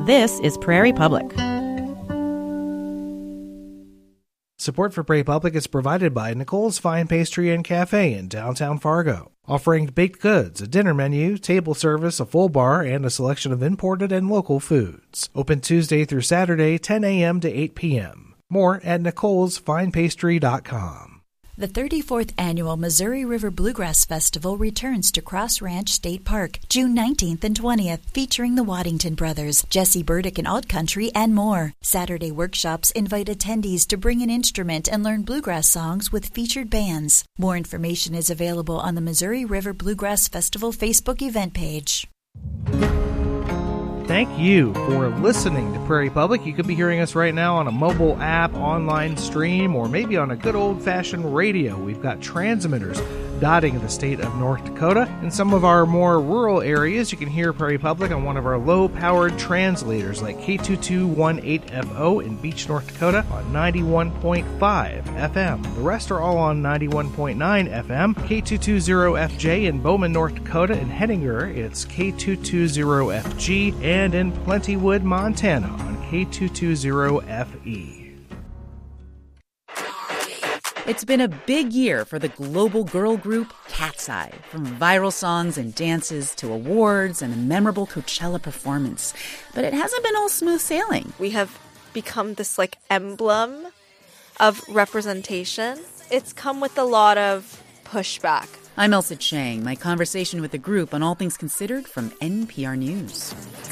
This is Prairie Public. Support for Prairie Public is provided by Nicole's Fine Pastry and Cafe in downtown Fargo, offering baked goods, a dinner menu, table service, a full bar, and a selection of imported and local foods. Open Tuesday through Saturday, 10 a.m. to 8 p.m. More at nicolesfinepastry.com. The 34th Annual Missouri River Bluegrass Festival returns to Cross Ranch State Park, June 19th and 20th, featuring the Waddington Brothers, Jesse Burdick and Alt Country, and more. Saturday workshops invite attendees to bring an instrument and learn bluegrass songs with featured bands. More information is available on the Missouri River Bluegrass Festival Facebook event page. Thank you for listening to Prairie Public. You could be hearing us right now on a mobile app, online stream, or maybe on a good old-fashioned radio. We've got transmitters dotting the state of North Dakota. In some of our more rural areas, you can hear Prairie Public on one of our low-powered translators like K2218FO in Beach, North Dakota on 91.5 FM. The rest are all on 91.9 FM. K220FJ in Bowman, North Dakota. In Hettinger, it's K220FG. And in Plentywood, Montana on K220FE. It's been a big year for the global girl group Cat's Eye, from viral songs and dances to awards and a memorable Coachella performance. But it hasn't been all smooth sailing. We have become this emblem of representation. It's come with a lot of pushback. I'm Elsa Chang. My conversation with the group on All Things Considered from NPR News.